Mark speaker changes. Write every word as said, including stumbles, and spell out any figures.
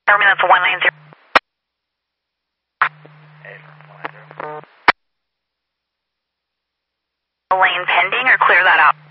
Speaker 1: Army, that's a one nine zero. Lane pending or clear that out?